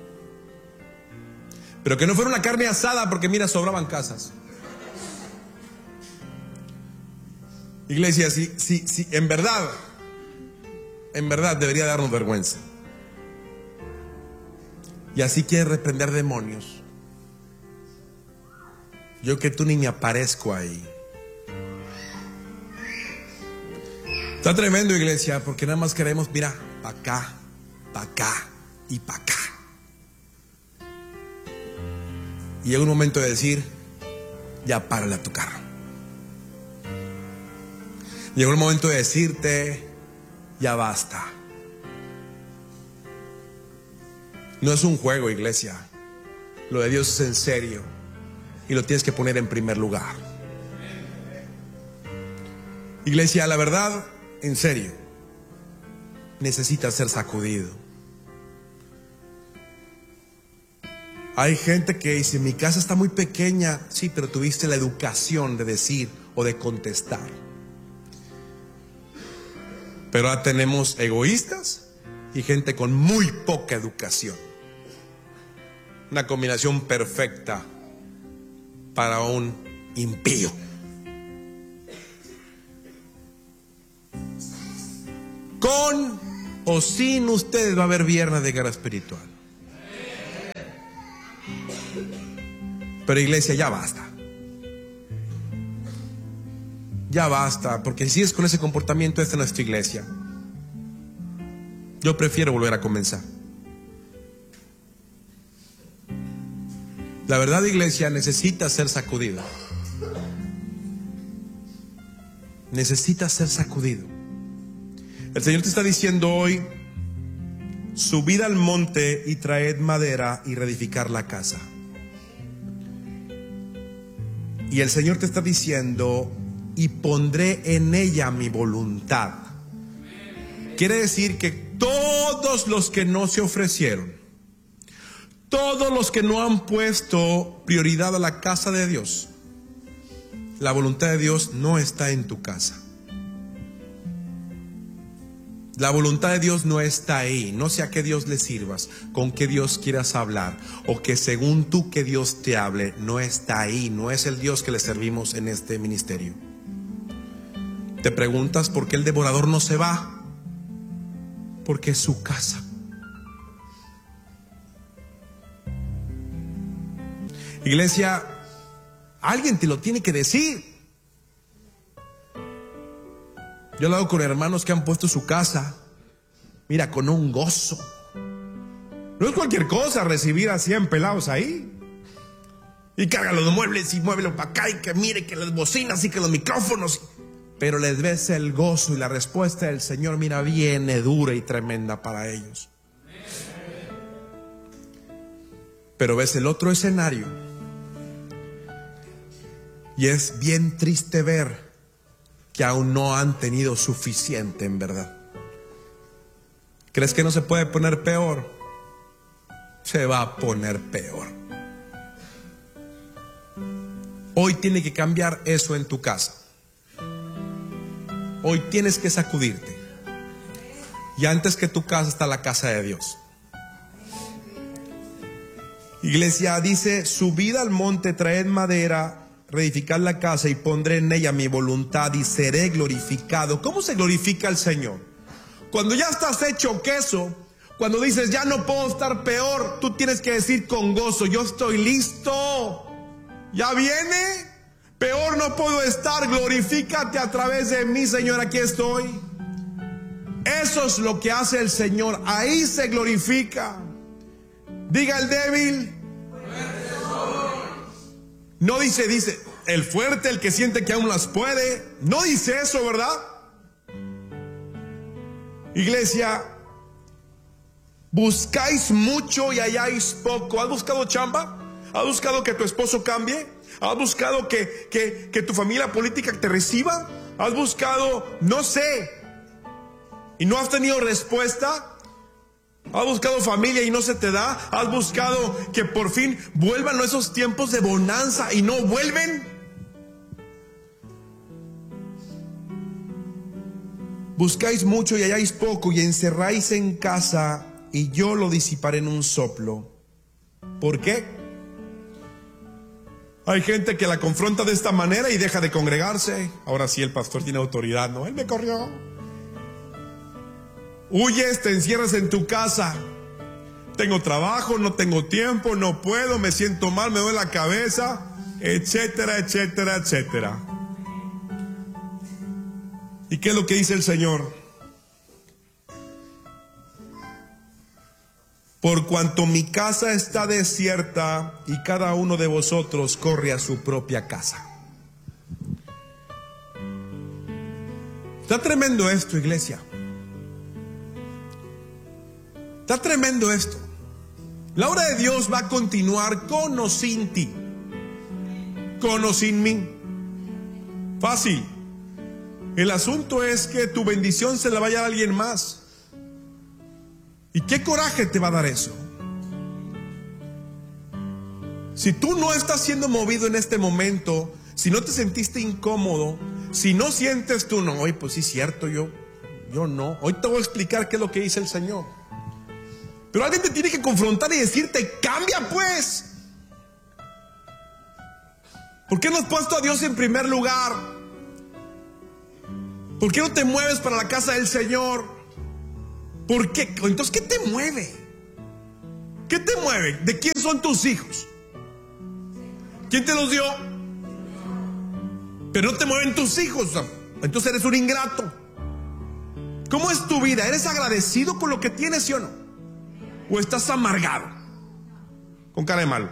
Pero que no fuera una carne asada, porque mira, sobraban casas. Iglesia, sí, en verdad debería darnos vergüenza. Y así quieres reprender demonios. Yo que tú ni me aparezco ahí. Está tremendo, iglesia, porque nada más queremos, mira, para acá y para acá. Y llega un momento de decir: ya párale a tu carro. Llegó el momento de decirte: ya basta. No es un juego, iglesia. Lo de Dios es en serio, y lo tienes que poner en primer lugar. Iglesia, la verdad, en serio, necesita ser sacudido. Hay gente que dice: mi casa está muy pequeña. Sí, pero tuviste la educación de decir o de contestar. Pero ahora tenemos egoístas y gente con muy poca educación. Una combinación perfecta para un impío. Con o sin ustedes va a haber viernes de guerra espiritual. Pero iglesia, ya basta. Ya basta, porque si es con ese comportamiento, esta no es tu iglesia. Yo prefiero volver a comenzar. La verdad, iglesia, necesita ser sacudido. Necesita ser sacudido. El Señor te está diciendo hoy: subid al monte y traed madera y reedificar la casa. Y el Señor te está diciendo: y pondré en ella mi voluntad. Quiere decir que todos los que no se ofrecieron, todos los que no han puesto prioridad a la casa de Dios, la voluntad de Dios no está en tu casa. La voluntad de Dios no está ahí. No sé a qué Dios le sirvas, con qué Dios quieras hablar, o que según tú que Dios te hable, no está ahí. No es el Dios que le servimos en este ministerio. Te preguntas por qué el devorador no se va. Porque es su casa. Iglesia, alguien te lo tiene que decir. Yo he hablado con hermanos que han puesto su casa, mira, con un gozo. No es cualquier cosa recibir a 100 pelados ahí. Y cargan los muebles y muévelo para acá, y que mire que las bocinas y que los micrófonos. Pero les ves el gozo, y la respuesta del Señor, mira, viene dura y tremenda para ellos. Pero ves el otro escenario, y es bien triste ver que aún no han tenido suficiente en verdad. ¿Crees que no se puede poner peor? Se va a poner peor. Hoy tiene que cambiar eso en tu casa. Hoy tienes que sacudirte. Y antes que tu casa está la casa de Dios. Iglesia, dice: subid al monte, traed madera, reedificad la casa y pondré en ella mi voluntad y seré glorificado. ¿Cómo se glorifica el Señor? Cuando ya estás hecho queso, cuando dices ya no puedo estar peor, tú tienes que decir con gozo: yo estoy listo. Ya viene. Peor no puedo estar. Glorifícate a través de mí, Señor. Aquí estoy. Eso es lo que hace el Señor. Ahí se glorifica. Diga el débil. No dice el fuerte, el que siente que aún las puede. No dice eso, ¿verdad? Iglesia, buscáis mucho y halláis poco. ¿Has buscado chamba? ¿Has buscado que tu esposo cambie? ¿Has buscado que tu familia política te reciba? ¿Has buscado, no sé, y no has tenido respuesta? ¿Has buscado familia y no se te da? ¿Has buscado que por fin vuelvan esos tiempos de bonanza y no vuelven? Buscáis mucho y halláis poco, y encerráis en casa, y yo lo disiparé en un soplo. ¿Por qué? Hay gente que la confronta de esta manera y deja de congregarse. Ahora sí, el pastor tiene autoridad. No, él me corrió. Huyes, te encierras en tu casa. Tengo trabajo, no tengo tiempo, no puedo, me siento mal, me duele la cabeza, etcétera, etcétera, etcétera. ¿Y qué es lo que dice el Señor? Por cuanto mi casa está desierta y cada uno de vosotros corre a su propia casa. Está tremendo esto, iglesia. Está tremendo esto. La obra de Dios va a continuar con o sin ti, con o sin mí. Fácil. El asunto es que tu bendición se la vaya a alguien más. ¿Y qué coraje te va a dar eso? Si tú no estás siendo movido en este momento, si no te sentiste incómodo, si no sientes tú, no, oye, pues sí es cierto, yo no. Hoy te voy a explicar qué es lo que dice el Señor. Pero alguien te tiene que confrontar y decirte: cambia pues. ¿Por qué no has puesto a Dios en primer lugar? ¿Por qué no te mueves para la casa del Señor? ¿Por qué? Entonces, ¿qué te mueve? ¿Qué te mueve? ¿De quién son tus hijos? ¿Quién te los dio? Pero no te mueven tus hijos. Entonces eres un ingrato. ¿Cómo es tu vida? ¿Eres agradecido con lo que tienes, sí o no? ¿O estás amargado? Con cara de malo.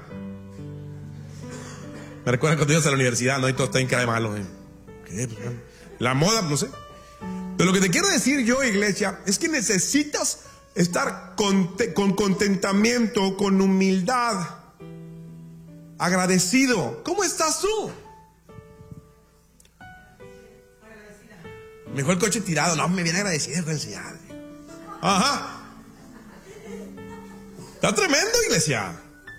Me recuerda cuando ibas a la universidad, ¿no? Y todo está en cara de malo. ¿Qué? La moda, no sé. Pero lo que te quiero decir yo, iglesia, es que necesitas estar con contentamiento, con humildad, agradecido. ¿Cómo estás tú? Mejor el coche tirado. No, me viene agradecido con el Señor. Ajá. Está tremendo, iglesia.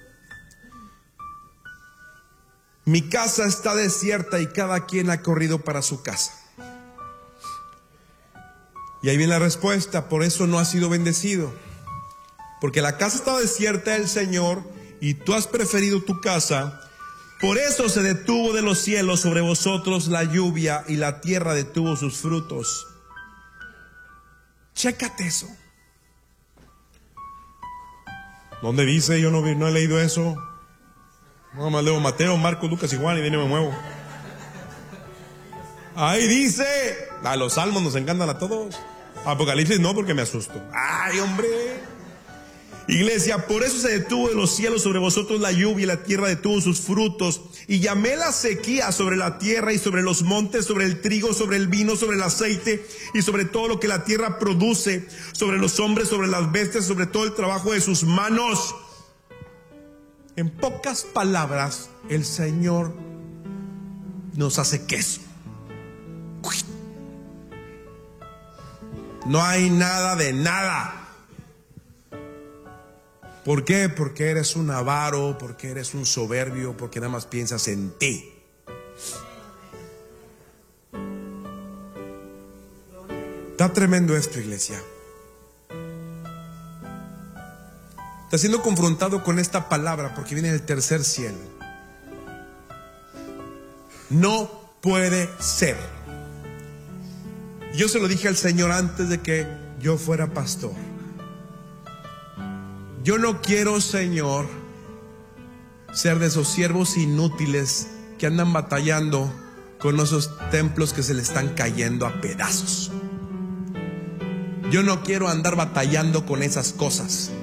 Mi casa está desierta y cada quien ha corrido para su casa. Y ahí viene la respuesta: por eso no has sido bendecido. Porque la casa está desierta del Señor y tú has preferido tu casa. Por eso se detuvo de los cielos sobre vosotros la lluvia y la tierra detuvo sus frutos. Chécate eso. ¿Dónde dice? Yo no he leído eso. No, más leo Mateo, Marcos, Lucas y Juan y de ahí no me muevo. Ahí dice. A los salmos nos encantan a todos. Apocalipsis no, porque me asusto. Ay, hombre. Iglesia, por eso se detuvo de los cielos sobre vosotros la lluvia y la tierra detuvo sus frutos. Y llamé la sequía sobre la tierra y sobre los montes, sobre el trigo, sobre el vino, sobre el aceite y sobre todo lo que la tierra produce, sobre los hombres, sobre las bestias, sobre todo el trabajo de sus manos. En pocas palabras, el Señor nos hace queso. No hay nada de nada. ¿Por qué? Porque eres un avaro, porque eres un soberbio, porque nada más piensas en ti. Está tremendo esto, iglesia. Está siendo confrontado con esta palabra porque viene del tercer cielo. No puede ser. Yo se lo dije al Señor antes de que yo fuera pastor. Yo no quiero, Señor, ser de esos siervos inútiles que andan batallando con esos templos que se le están cayendo a pedazos. Yo no quiero andar batallando con esas cosas.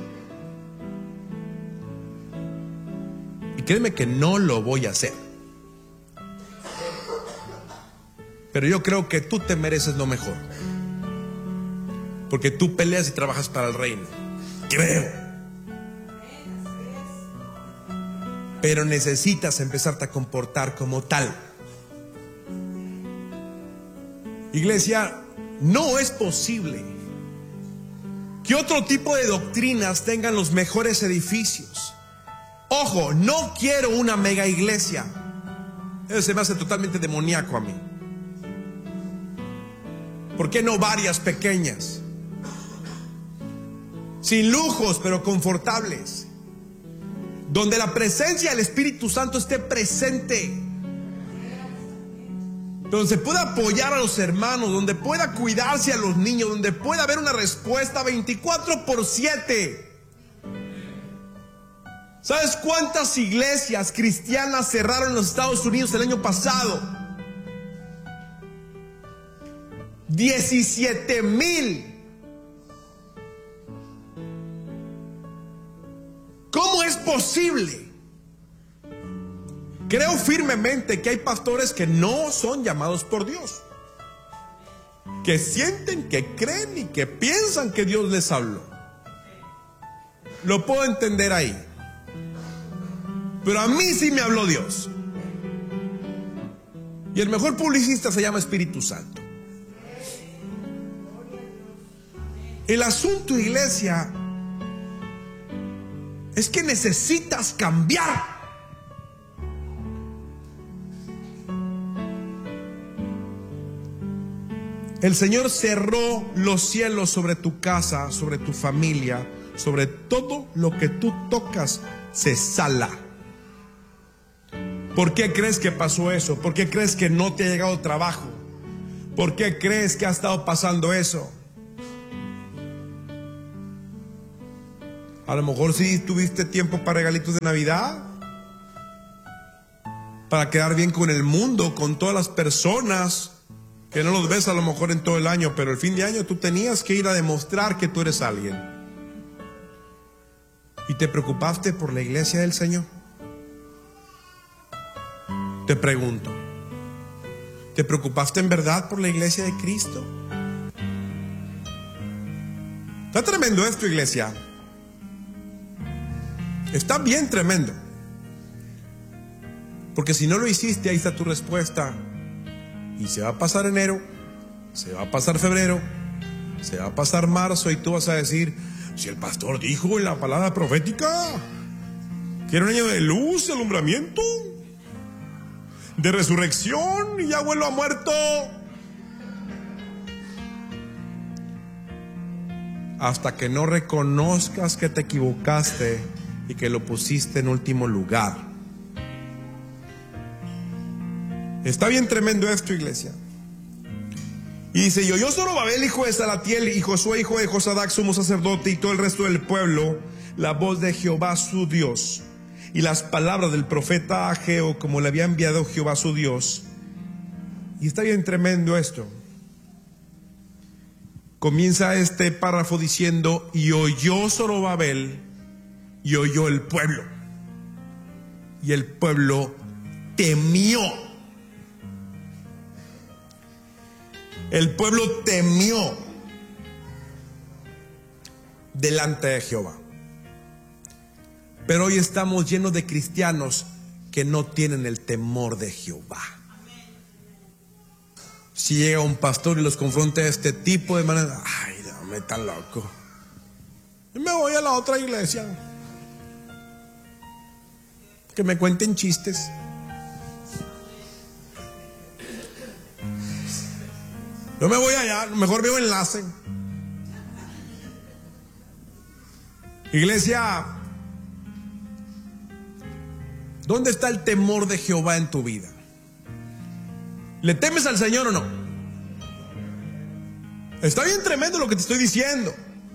Y créeme que no lo voy a hacer. Pero yo creo que tú te mereces lo mejor. Porque tú peleas y trabajas para el reino. Creo. Pero necesitas empezarte a comportar como tal. Iglesia, no es posible que otro tipo de doctrinas tengan los mejores edificios. Ojo, no quiero una mega iglesia. Eso se me hace totalmente demoníaco a mí. ¿Por qué no varias pequeñas? Sin lujos, pero confortables. Donde la presencia del Espíritu Santo esté presente. Donde se pueda apoyar a los hermanos, donde pueda cuidarse a los niños, donde pueda haber una respuesta 24/7. ¿Sabes cuántas iglesias cristianas cerraron en los Estados Unidos el año pasado? 17,000. ¿Cómo es posible? Creo firmemente que hay pastores que no son llamados por Dios, que sienten, que creen y que piensan que Dios les habló. Lo puedo entender ahí. Pero a mí sí me habló Dios. Y el mejor publicista se llama Espíritu Santo. El asunto, iglesia, es que necesitas cambiar. El Señor cerró los cielos sobre tu casa, sobre tu familia, sobre todo lo que tú tocas, se sala. ¿Por qué crees que pasó eso? ¿Por qué crees que no te ha llegado trabajo? ¿Por qué crees que ha estado pasando eso? A lo mejor sí tuviste tiempo para regalitos de Navidad, para quedar bien con el mundo, con todas las personas que no los ves a lo mejor en todo el año, pero el fin de año tú tenías que ir a demostrar que tú eres alguien. ¿Y te preocupaste por la iglesia del Señor? Te pregunto, ¿te preocupaste en verdad por la iglesia de Cristo? Está tremendo esto, iglesia. Está bien tremendo. Porque si no lo hiciste, ahí está tu respuesta. Y se va a pasar enero, se va a pasar febrero, se va a pasar marzo, y tú vas a decir: si el pastor dijo en la palabra profética que era un año de luz, de alumbramiento, de resurrección, y ya vuelvo a muerto. Hasta que no reconozcas que te equivocaste y que lo pusiste en último lugar. Está bien tremendo esto, iglesia. Y dice: y oyó Zorobabel, hijo de Salatiel, y Josué, hijo de Josadac, sumo sacerdote, y todo el resto del pueblo, la voz de Jehová su Dios, y las palabras del profeta Ageo, como le había enviado Jehová su Dios. Y está bien tremendo esto. Comienza este párrafo diciendo: y oyó Zorobabel, y oyó el pueblo, y el pueblo temió. El pueblo temió delante de Jehová. Pero hoy estamos llenos de cristianos que no tienen el temor de Jehová. Si llega un pastor y los confronta de este tipo de manera: ay, no me tan loco, yo me voy a la otra iglesia, que me cuenten chistes. Yo me voy allá, mejor veo enlace. Iglesia, ¿dónde está el temor de Jehová en tu vida? ¿Le temes al Señor o no? Está bien tremendo lo que te estoy diciendo.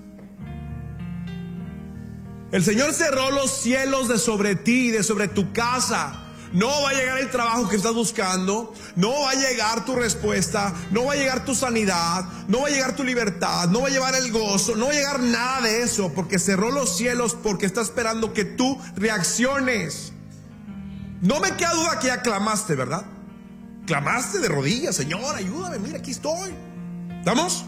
El Señor cerró los cielos de sobre ti y de sobre tu casa. No va a llegar el trabajo que estás buscando, no va a llegar tu respuesta, no va a llegar tu sanidad, no va a llegar tu libertad, no va a llegar el gozo, no va a llegar nada de eso, porque cerró los cielos, porque está esperando que tú reacciones. No me queda duda que ya clamaste, ¿verdad? Clamaste de rodillas: Señor, ayúdame, mira, aquí estoy. ¿Estamos?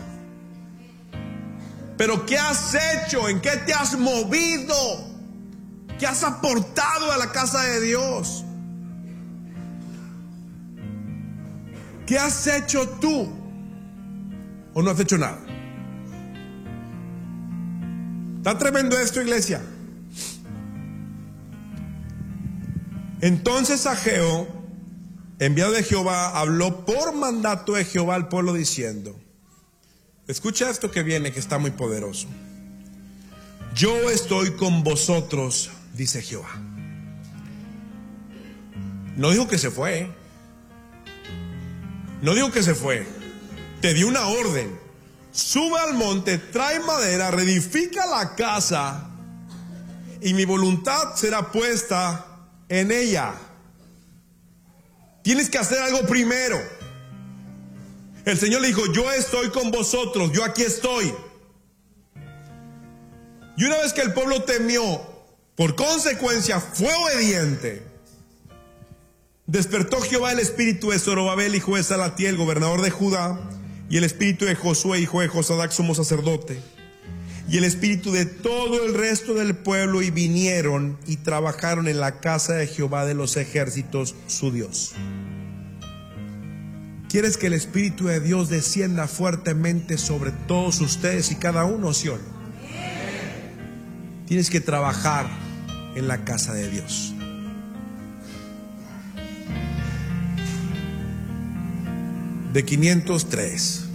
Pero ¿qué has hecho? ¿En qué te has movido? ¿Qué has aportado a la casa de Dios? ¿Qué has hecho tú? ¿O no has hecho nada? Está tremendo esto, iglesia. Entonces Ageo, enviado de Jehová, habló por mandato de Jehová al pueblo diciendo: escucha esto que viene, que está muy poderoso. Yo estoy con vosotros, dice Jehová. No dijo que se fue, no dijo que se fue. Te dio una orden: sube al monte, trae madera, reedifica la casa, y mi voluntad será puesta en ella. Tienes que hacer algo primero. El Señor le dijo: yo estoy con vosotros, yo aquí estoy. Y una vez que el pueblo temió, por consecuencia fue obediente, despertó Jehová el espíritu de Zorobabel, hijo de Salatiel, gobernador de Judá, y el espíritu de Josué, hijo de Josadac, sumo sacerdote, y el espíritu de todo el resto del pueblo, y vinieron y trabajaron en la casa de Jehová de los ejércitos, su Dios. ¿Quieres que el espíritu de Dios descienda fuertemente sobre todos ustedes y cada uno, sí o no? Tienes que trabajar en la casa de Dios. De 503.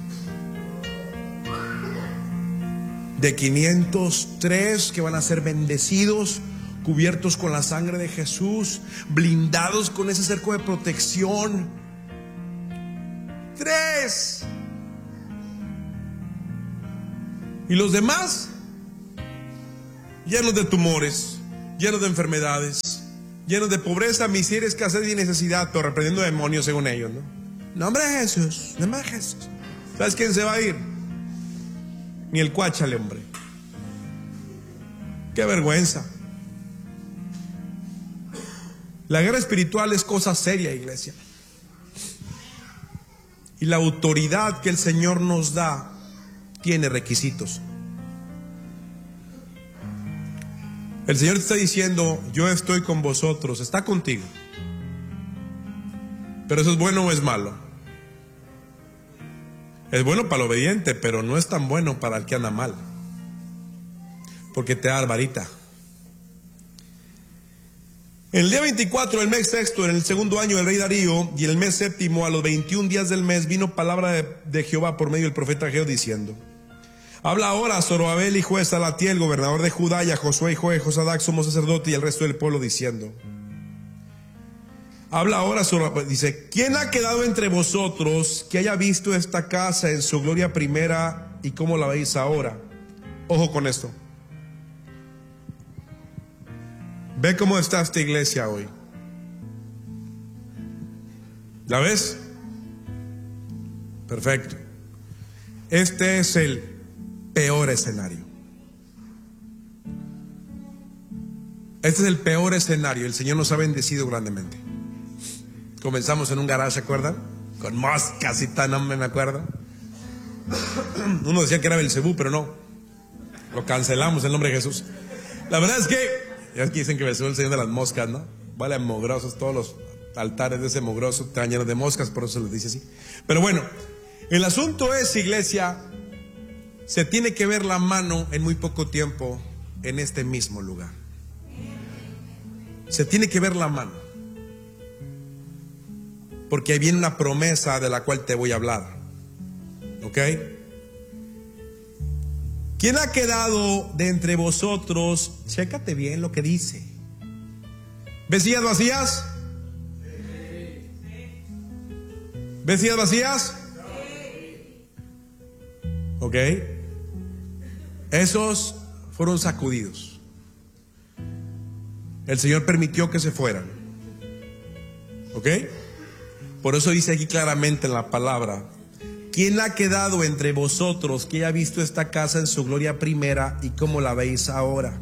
De 503 que van a ser bendecidos, cubiertos con la sangre de Jesús, blindados con ese cerco de protección. 3. ¿Y los demás? llenos de tumores, llenos de enfermedades, llenos de pobreza, miseria, escasez y necesidad, pero reprendiendo demonios según ellos, ¿no? Nombre de Jesús, nombre de Jesús. ¿Sabes quién se va a ir? Ni el cuáchale, hombre. Qué vergüenza. La guerra espiritual es cosa seria, iglesia. Y la autoridad que el Señor nos da tiene requisitos. El Señor te está diciendo: yo estoy con vosotros, está contigo. Pero eso es bueno o es malo. Es bueno para el obediente, pero no es tan bueno para el que anda mal, porque te da varita. En el día 24 del mes sexto, en el segundo año del rey Darío, y en el mes séptimo, a los 21 días del mes, vino palabra de Jehová por medio del profeta Ageo, diciendo: habla ahora a Zorobabel, hijo de Salatiel, gobernador de Judá, y a Josué, hijo de Josadac, sumo sacerdote, y al resto del pueblo, diciendo: habla ahora Zorobabel, dice: ¿quién ha quedado entre vosotros que haya visto esta casa en su gloria primera y cómo la veis ahora? Ojo con esto. Ve cómo está esta iglesia hoy. ¿La ves? Perfecto. Este es el peor escenario. Este es el peor escenario. El Señor nos ha bendecido grandemente. Comenzamos en un garaje, ¿se acuerdan? Con moscas y tal, no me acuerdo. Uno decía que era Belcebú, pero no. Lo cancelamos en el nombre de Jesús. La verdad es que ya es que dicen que Belcebú es el señor de las moscas, ¿no? Vale, mogrosos, todos los altares de ese mogroso están llenos de moscas, por eso se les dice así. Pero bueno, el asunto es, iglesia, se tiene que ver la mano en muy poco tiempo en este mismo lugar. Se tiene que ver la mano, porque ahí viene una promesa de la cual te voy a hablar. ¿Ok? ¿Quién ha quedado de entre vosotros? Chécate bien lo que dice. ¿Ves sillas vacías? ¿Ves sillas vacías? ¿Ok? Esos fueron sacudidos. El Señor permitió que se fueran. ¿Ok? Por eso dice aquí claramente en la palabra: ¿quién ha quedado entre vosotros que haya visto esta casa en su gloria primera y cómo la veis ahora?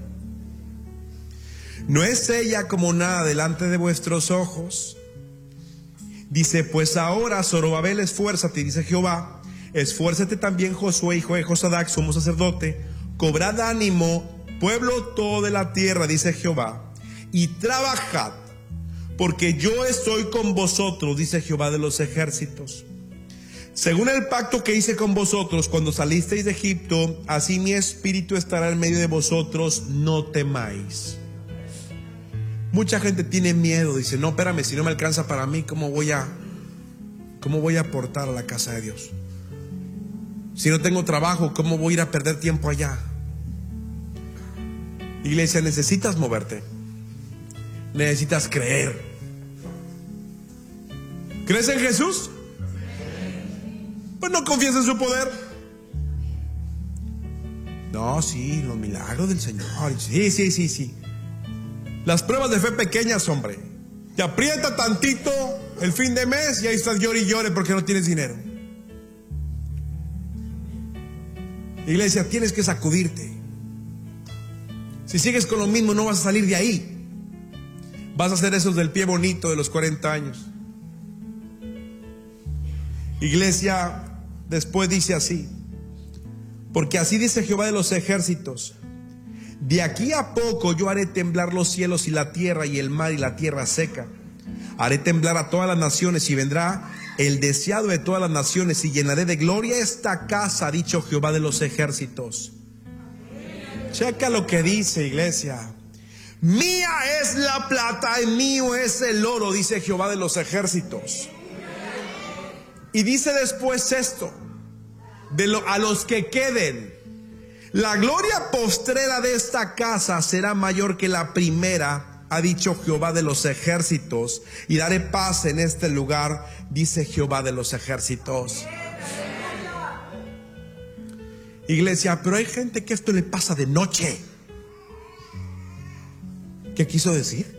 ¿No es ella como nada delante de vuestros ojos? Dice: pues ahora, Zorobabel, esfuérzate, dice Jehová, esfuérzate también Josué, hijo de Josadac, sumo sacerdote, cobrad ánimo, pueblo todo de la tierra, dice Jehová, y trabajad, porque yo estoy con vosotros, dice Jehová de los ejércitos. Según el pacto que hice con vosotros cuando salisteis de Egipto, así mi espíritu estará en medio de vosotros, no temáis. Mucha gente tiene miedo, dice: no, espérame, si no me alcanza para mí, ¿cómo voy a aportar a la casa de Dios? Si no tengo trabajo, ¿cómo voy a ir a perder tiempo allá? Iglesia, necesitas moverte. Necesitas creer. ¿Crees en Jesús? Pues no confías en su poder. No, sí, los milagros del Señor. Sí. Las pruebas de fe pequeñas, hombre. Te aprieta tantito el fin de mes y ahí estás llore y llore porque no tienes dinero. Iglesia, tienes que sacudirte. Si sigues con lo mismo, no vas a salir de ahí. Vas a ser esos del pie bonito de los 40 años. Iglesia, después dice así: porque así dice Jehová de los ejércitos, de aquí a poco yo haré temblar los cielos y la tierra y el mar y la tierra seca. Haré temblar a todas las naciones y vendrá el deseado de todas las naciones y llenaré de gloria esta casa, ha dicho Jehová de los ejércitos. Checa lo que dice, iglesia. Mía es la plata y mío es el oro, dice Jehová de los ejércitos. Y dice después esto: a los que queden, la gloria postrera de esta casa será mayor que la primera, ha dicho Jehová de los ejércitos, y daré paz en este lugar, dice Jehová de los ejércitos. Iglesia, pero hay gente que esto le pasa de noche. ¿Qué quiso decir?